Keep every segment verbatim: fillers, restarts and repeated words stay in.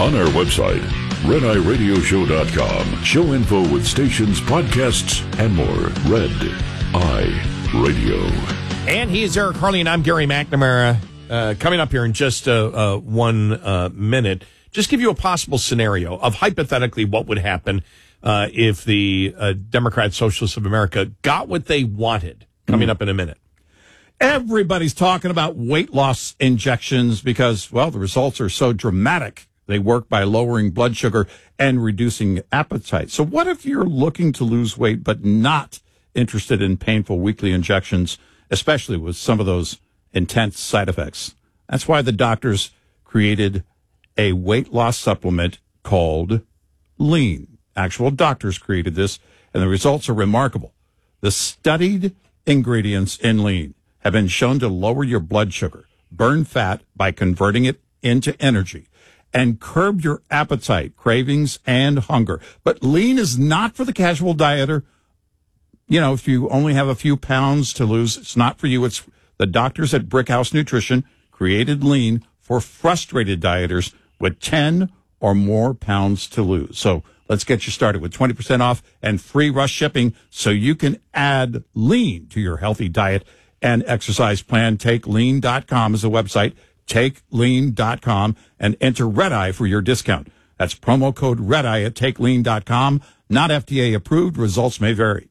On our website, red eye radio show dot com. Show info with stations, podcasts, and more. Red Eye Radio. And he is Eric Harley, and I'm Gary McNamara. Uh, coming up here in just uh, uh, one uh, minute, just give you a possible scenario of hypothetically what would happen uh, if the uh, Democrat Socialists of America got what they wanted. Coming mm. up in a minute. Everybody's talking about weight loss injections because, well, the results are so dramatic. They work by lowering blood sugar and reducing appetite. So what if you're looking to lose weight but not interested in painful weekly injections, especially with some of those intense side effects? That's why the doctors created a weight loss supplement called Lean. Actual doctors created this, and the results are remarkable. The studied ingredients in Lean have been shown to lower your blood sugar, burn fat by converting it into energy, and curb your appetite, cravings, and hunger. But Lean is not for the casual dieter. You know, if you only have a few pounds to lose, it's not for you. It's the doctors at Brickhouse Nutrition created Lean for frustrated dieters with ten or more pounds to lose. So let's get you started with twenty percent off and free rush shipping so you can add Lean to your healthy diet and exercise plan. Take lean dot com is a website. take lean dot com and enter Red Eye for your discount. That's promo code Red Eye at take lean dot com. Not F D A approved. Results may vary.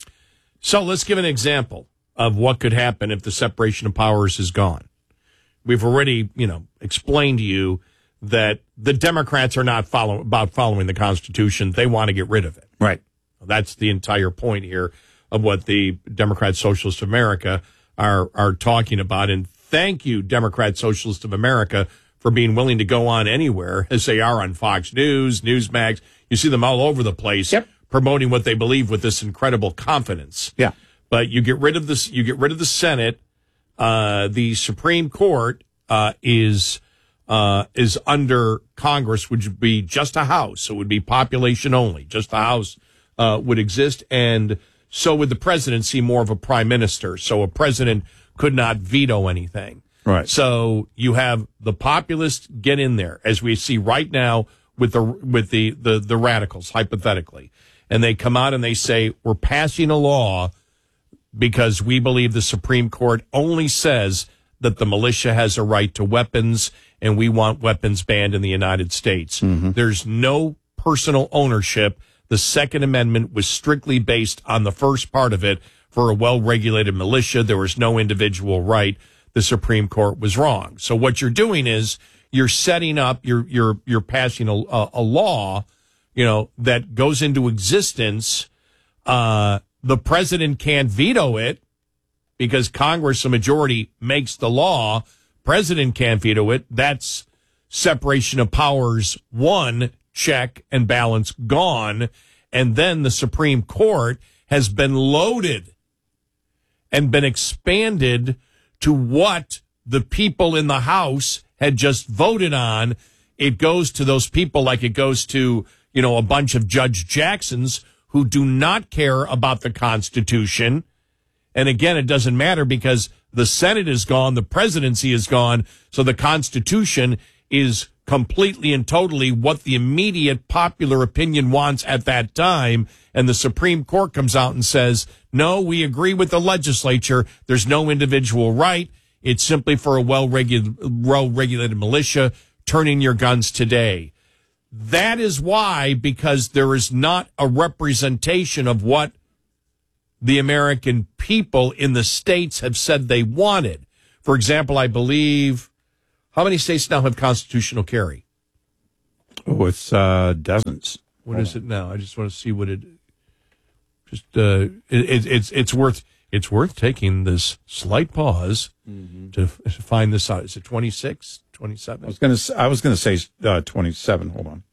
So let's give an example of what could happen if the separation of powers is gone. We've already, you know, explained to you that the Democrats are not follow, about following the Constitution. They want to get rid of it. Right. That's the entire point here of what the Democrat Socialists of America are are talking about. And thank you, Democrat Socialists of America, for being willing to go on anywhere, as they are on Fox News, Newsmax. You see them all over the place, yep, promoting what they believe with this incredible confidence. Yeah. But you get rid of this. You get rid of the Senate. Uh, the Supreme Court uh, is uh, is under Congress, which would be just a House. So it would be population only. Just the House uh, would exist, and so would the presidency, more of a prime minister. So a president could not veto anything. Right. So you have the populists get in there, as we see right now with the with the, the, the radicals, hypothetically. And they come out and they say, we're passing a law because we believe the Supreme Court only says that the militia has a right to weapons, and we want weapons banned in the United States. Mm-hmm. There's no personal ownership. The Second Amendment was strictly based on the first part of it. For a well-regulated militia, there was no individual right. The Supreme Court was wrong. So what you're doing is you're setting up, you're you're you're passing a, a, a law, you know, that goes into existence. Uh, the president can't veto it because Congress, a majority, makes the law. President can't veto it. That's separation of powers one. Check and balance gone. And then the Supreme Court has been loaded and been expanded to what the people in the House had just voted on. It goes to those people like it goes to, you know, a bunch of Judge Jacksons who do not care about the Constitution. And again, it doesn't matter because the Senate is gone, the presidency is gone, so the Constitution is completely and totally what the immediate popular opinion wants at that time. And the Supreme Court comes out and says, no, we agree with the legislature. There's no individual right. It's simply for a well-regulated, well-regulated militia. Turn in your guns today. That is why, because there is not a representation of what the American people in the states have said they wanted. For example, I believe, how many states now have constitutional carry? Oh, it's uh, dozens. What Hold is on. it now? I just want to see what it. Just uh, it, it, it's it's worth it's worth taking this slight pause mm-hmm. to, to find this out. Is it twenty-six, twenty-seven? I was going to I was going to say uh, twenty-seven. Hold on.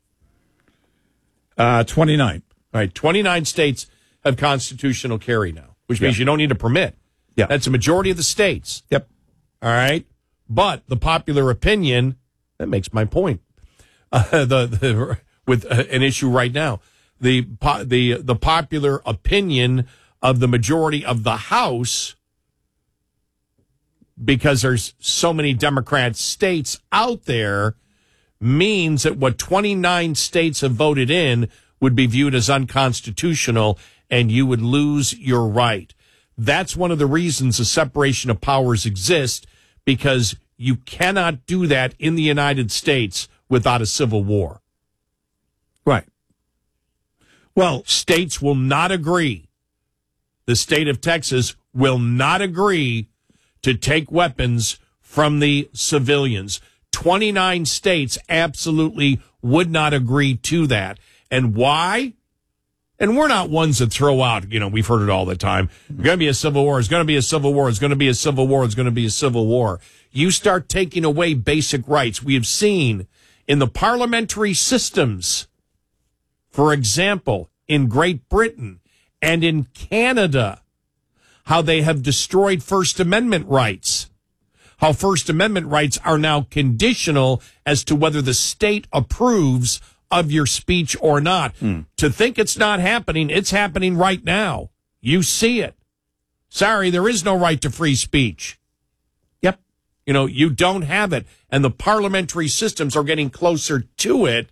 Uh, twenty-nine. All right, twenty-nine states have constitutional carry now, which means yeah. you don't need a permit. Yeah, that's a majority of the states. Yep. All right, but the popular opinion that makes my point. Uh, the, the with uh, an issue right now, the po- the the popular opinion of the majority of the House, because there's so many Democrat states out there, means that what twenty-nine states have voted in would be viewed as unconstitutional, and you would lose your right. That's one of the reasons the separation of powers exists, because you cannot do that in the United States without a civil war. Right. Well, states will not agree. The state of Texas will not agree to take weapons from the civilians. twenty-nine states absolutely would not agree to that. And why? And we're not ones that throw out, you know, we've heard it all the time. It's going to be a civil war. It's going to be a civil war. It's going to be a civil war. It's going to be a civil war. You start taking away basic rights. We have seen in the parliamentary systems, for example, in Great Britain and in Canada, how they have destroyed First Amendment rights. How First Amendment rights are now conditional as to whether the state approves of your speech or not. Hmm. To think it's not happening, it's happening right now. You see it. Sorry, there is no right to free speech. Yep. You know, you don't have it. And the parliamentary systems are getting closer to it.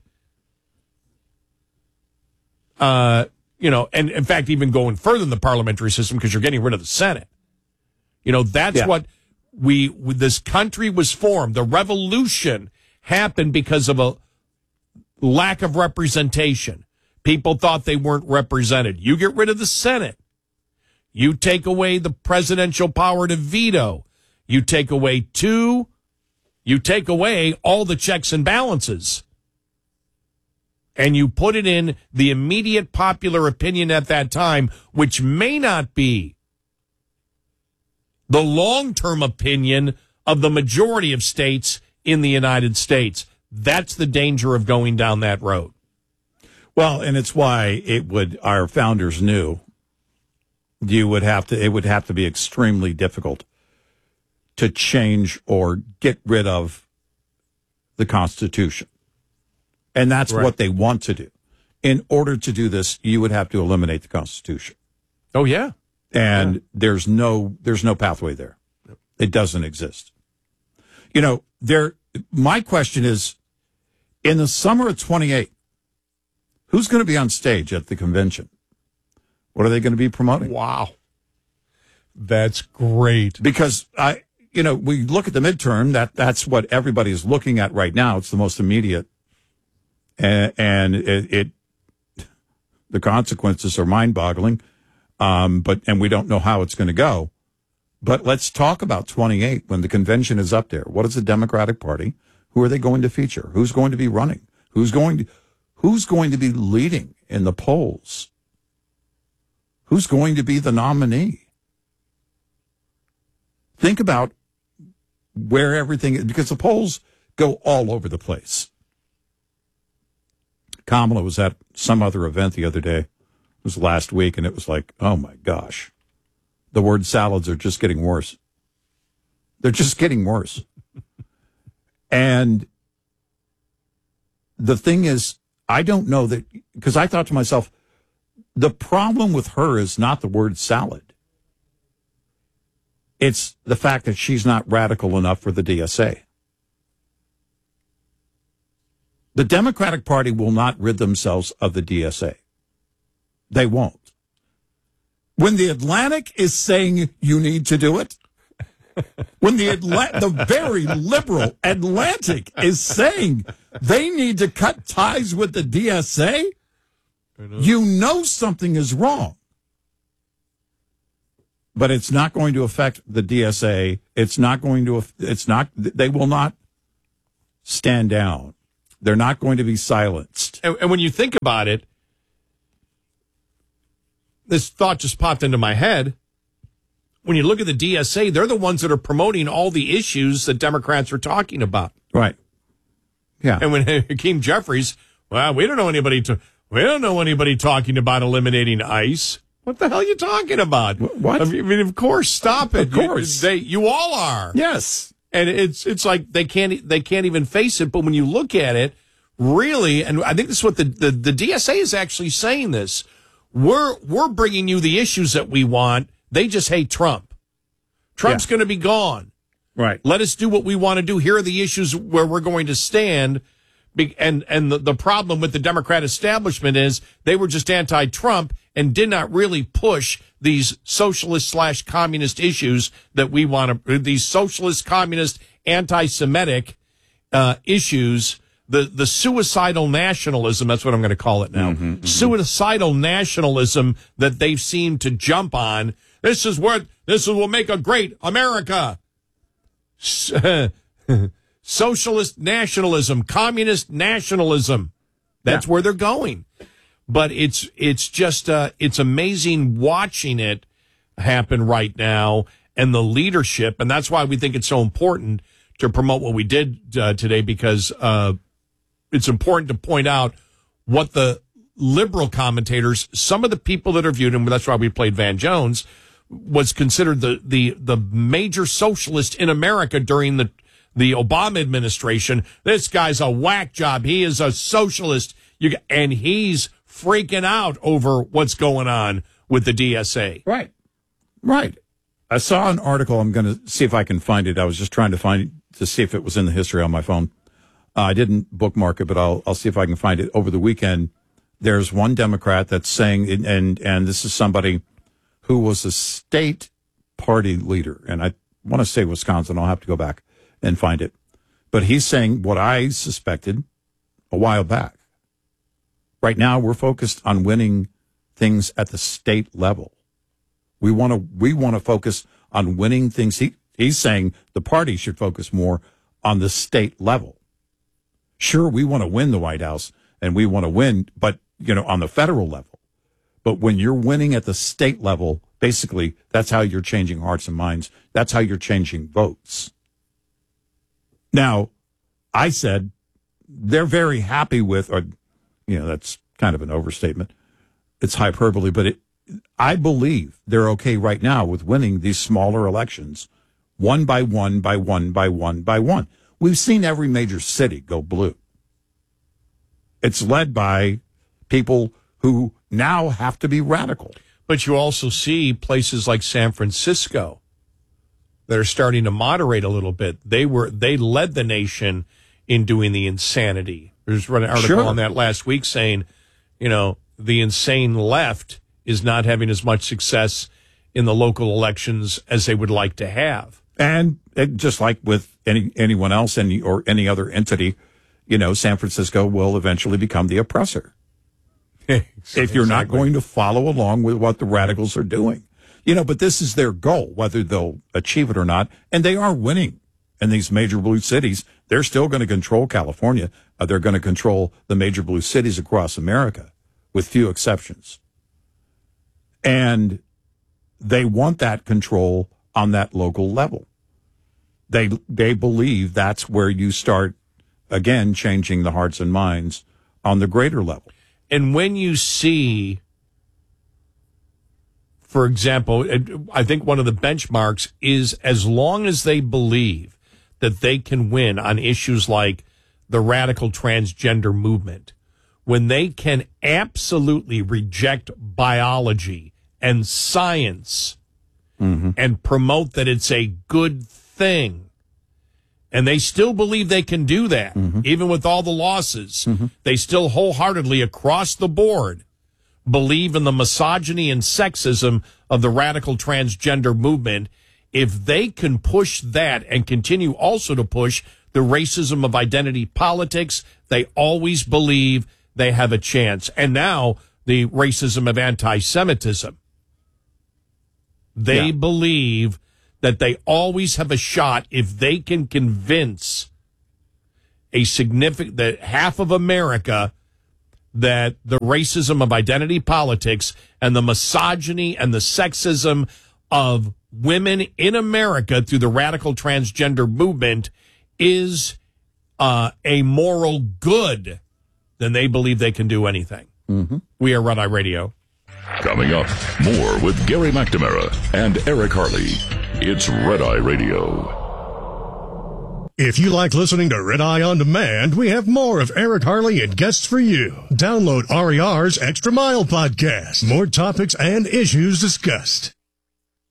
Uh, you know, and in fact, even going further than the parliamentary system, because you're getting rid of the Senate. You know, that's yeah. what we, this country was formed. The revolution happened because of a lack of representation. People thought they weren't represented. You get rid of the Senate. You take away the presidential power to veto. You take away two. You take away all the checks and balances. And you put it in the immediate popular opinion at that time, which may not be the long-term opinion of the majority of states in the United States. That's the danger of going down that road. Well, and it's why it would, our founders knew you would have to, it would have to be extremely difficult to change or get rid of the Constitution. And that's right. What they want to do. In order to do this, you would have to eliminate the Constitution. Oh, yeah. And yeah. there's no, there's no pathway there. It doesn't exist. You know, there, my question is, in the summer of twenty-eight, who's going to be on stage at the convention? What are they going to be promoting? Wow. That's great. Because I, you know, we look at the midterm, that that's what everybody is looking at right now. It's the most immediate. And, and it, it, the consequences are mind boggling. Um, but, and we don't know how it's going to go. But let's talk about twenty-eight when the convention is up there. What is the Democratic Party? Who are they going to feature? Who's going to be running? Who's going to, who's going to be leading in the polls? Who's going to be the nominee? Think about where everything is, because the polls go all over the place. Kamala was at some other event the other day. It was last week, and it was like, oh my gosh. The word salads are just getting worse. They're just getting worse. And the thing is, I don't know that, because I thought to myself, the problem with her is not the word salad. It's the fact that she's not radical enough for the D S A. The Democratic Party will not rid themselves of the D S A. They won't. When the Atlantic is saying you need to do it, when the Atla- the very liberal Atlantic is saying they need to cut ties with the D S A, know. you know something is wrong. But it's not going to affect the D S A. It's not going to, it's not, they will not stand down. They're not going to be silenced. And, and when you think about it, this thought just popped into my head. When you look at the D S A, they're the ones that are promoting all the issues that Democrats are talking about. Right. Yeah. And when Hakeem Jeffries, well, we don't know anybody to, we don't know anybody talking about eliminating ICE. What the hell are you talking about? What? I mean, of course, stop it. Of course. You, they, you all are. Yes. And it's it's like they can't they can't even face it. But when you look at it, really, and I think this is what the, the, the D S A is actually saying this. We're we're bringing you the issues that we want. They just hate Trump. Trump's yeah. going to be gone. Right. Let us do what we want to do. Here are the issues where we're going to stand. Be- and and the, the problem with the Democrat establishment is they were just anti-Trump and did not really push these socialist slash communist issues that we want to, these socialist, communist, anti-Semitic uh, issues, the, the suicidal nationalism, that's what I'm going to call it now, mm-hmm, mm-hmm. suicidal nationalism that they've seemed to jump on. This is what, this will make a great America. Socialist nationalism, communist nationalism. That's yeah. where they're going. But it's it's just uh, it's amazing watching it happen right now, and the leadership, and that's why we think it's so important to promote what we did uh, today, because uh, it's important to point out what the liberal commentators, some of the people that are viewed, and that's why we played Van Jones, was considered the the the major socialist in America during the the Obama administration. This guy's a whack job. He is a socialist. You, and he's freaking out over what's going on with the D S A. Right. Right. I saw an article. I'm going to see if I can find it. I was just trying to find it to see if it was in the history on my phone. Uh, I didn't bookmark it, but I'll, I'll see if I can find it over the weekend. There's one Democrat that's saying, and, and this is somebody who was a state party leader. And I want to say Wisconsin. I'll have to go back and find it. But he's saying what I suspected a while back. Right now, we're focused on winning things at the state level. We want to we want to focus on winning things. He, he's saying the party should focus more on the state level. Sure, we want to win the White House and we want to win, but you know, on the federal level. But when you're winning at the state level, basically, that's how you're changing hearts and minds. That's how you're changing votes. Now, I said they're very happy with, or, you know, that's kind of an overstatement. It's hyperbole, but it, I believe they're okay right now with winning these smaller elections, one by one, by one, by one, by one. We've seen every major city go blue. It's led by people who now have to be radical. But you also see places like San Francisco that are starting to moderate a little bit. They were they led the nation in doing the insanity. There's an article sure. on that last week saying, you know, the insane left is not having as much success in the local elections as they would like to have. And it, just like with any anyone else, any or any other entity, you know, San Francisco will eventually become the oppressor. If you're not going to follow along with what the radicals are doing. You know, but this is their goal, whether they'll achieve it or not. And they are winning in these major blue cities. They're still going to control California. Uh, they're going to control the major blue cities across America, with few exceptions. And they want that control on that local level. They they believe that's where you start, again, changing the hearts and minds on the greater level. And when you see, for example, I think one of the benchmarks is as long as they believe that they can win on issues like the radical transgender movement, when they can absolutely reject biology and science mm-hmm. and promote that it's a good thing, and they still believe they can do that, mm-hmm. even with all the losses, mm-hmm. they still wholeheartedly across the board believe in the misogyny and sexism of the radical transgender movement. If they can push that and continue also to push the racism of identity politics, they always believe they have a chance. And now the racism of anti-Semitism. They yeah. believe that they always have a shot if they can convince a significant, that half of America that the racism of identity politics and the misogyny and the sexism of women in America through the radical transgender movement is uh, a moral good, then they believe they can do anything. Mm-hmm. We are Red Eye Radio. Coming up, more with Gary McNamara and Eric Harley. It's Red Eye Radio. If you like listening to Red Eye On Demand, we have more of Eric Harley and guests for you. Download R E R's Extra Mile podcast. More topics and issues discussed.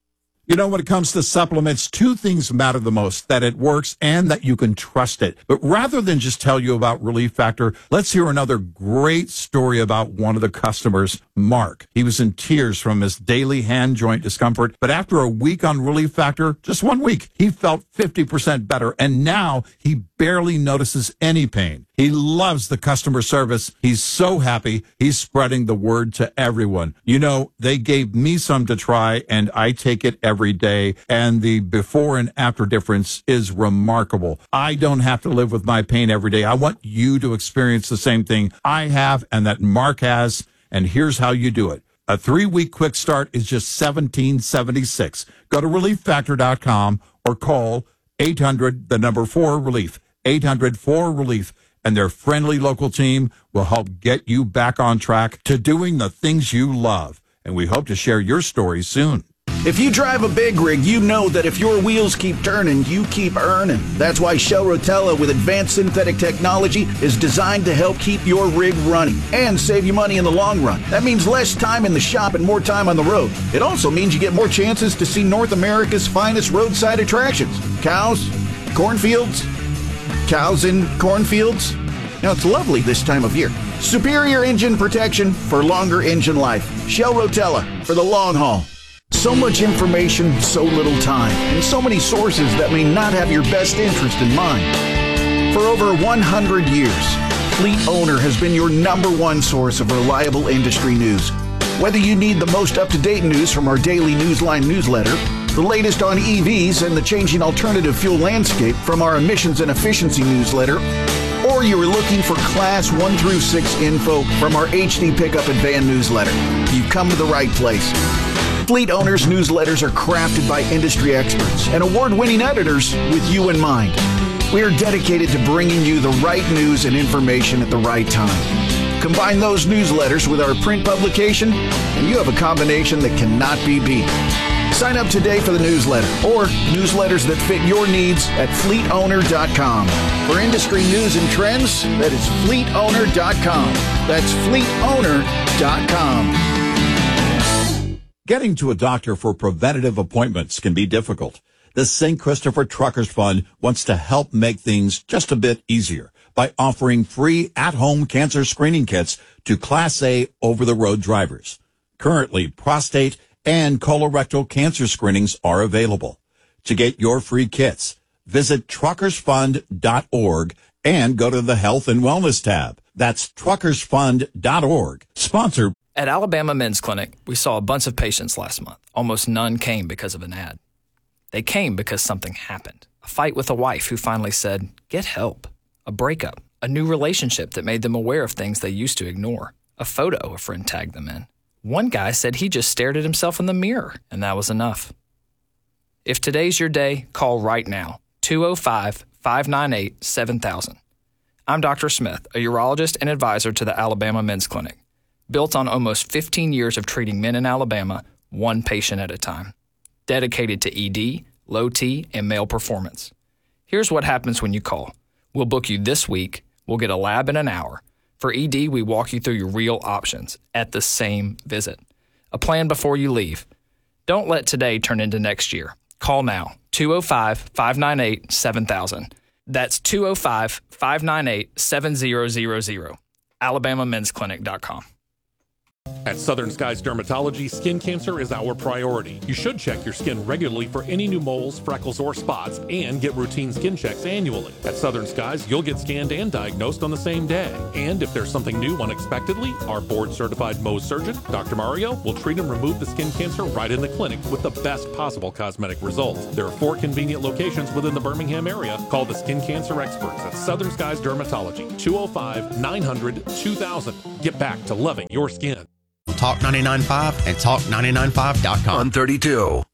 You know, when it comes to supplements, two things matter the most, that it works and that you can trust it. But rather than just tell you about Relief Factor, let's hear another great story about one of the customers, Mark. He was in tears from his daily hand joint discomfort, but after a week on Relief Factor, just one week, he felt fifty percent better, and now he barely notices any pain. He loves the customer service. He's so happy. He's spreading the word to everyone. You know, they gave me some to try, and I take it every day, and the before and after difference is remarkable. I don't have to live with my pain every day. I want you to experience the same thing I have and that Mark has, and here's how you do it. A three-week quick start is just seventeen seventy-six. Go to relief factor dot com or call eight hundred, the number four, relief, eight hundred four relief, and their friendly local team will help get you back on track to doing the things you love. And we hope to share your story soon. If you drive a big rig, you know that if your wheels keep turning, you keep earning. That's why Shell Rotella with advanced synthetic technology is designed to help keep your rig running and save you money in the long run. That means less time in the shop and more time on the road. It also means you get more chances to see North America's finest roadside attractions. Cows, cornfields, cows in cornfields. Now, it's lovely this time of year. Superior engine protection for longer engine life. Shell Rotella for the long haul. So much information, so little time, and so many sources that may not have your best interest in mind. For over one hundred years, Fleet Owner has been your number one source of reliable industry news. Whether you need the most up-to-date news from our daily Newsline newsletter, the latest on E Vs and the changing alternative fuel landscape from our emissions and efficiency newsletter, or you are looking for Class one through six info from our H D Pickup and Van newsletter, you've come to the right place. Fleet Owners newsletters are crafted by industry experts and award-winning editors with you in mind. We are dedicated to bringing you the right news and information at the right time. Combine those newsletters with our print publication, and you have a combination that cannot be beat. Sign up today for the newsletter or newsletters that fit your needs at fleet owner dot com. For industry news and trends, that is fleet owner dot com. That's fleet owner dot com. Getting to a doctor for preventative appointments can be difficult. The Saint Christopher Truckers Fund wants to help make things just a bit easier by offering free at-home cancer screening kits to Class A over-the-road drivers. Currently, prostate and colorectal cancer screenings are available. To get your free kits, visit truckers fund dot org and go to the Health and Wellness tab. That's truckers fund dot org. Sponsored. At Alabama Men's Clinic, we saw a bunch of patients last month. Almost none came because of an ad. They came because something happened. A fight with a wife who finally said, get help. A breakup. A new relationship that made them aware of things they used to ignore. A photo a friend tagged them in. One guy said he just stared at himself in the mirror, and that was enough. If today's your day, call right now. two oh five, five nine eight, seven thousand. I'm Doctor Smith, a urologist and advisor to the Alabama Men's Clinic. Built on almost fifteen years of treating men in Alabama, one patient at a time. Dedicated to E D, low T, and male performance. Here's what happens when you call. We'll book you this week. We'll get a lab in an hour. For E D, we walk you through your real options at the same visit. A plan before you leave. Don't let today turn into next year. Call now, two oh five, five nine eight, seven thousand. That's two oh five, five nine eight, seven thousand. alabama men's clinic dot com. At Southern Skies Dermatology, skin cancer is our priority. You should check your skin regularly for any new moles, freckles, or spots, and get routine skin checks annually. At Southern Skies, you'll get scanned and diagnosed on the same day. And if there's something new unexpectedly, our board-certified Mohs surgeon, Doctor Mario, will treat and remove the skin cancer right in the clinic with the best possible cosmetic results. There are four convenient locations within the Birmingham area. Call the skin cancer experts at Southern Skies Dermatology, two oh five, nine hundred, two thousand. Get back to loving your skin. Talk ninety-nine point five and talk ninety-nine point five dot com. On thirty-two.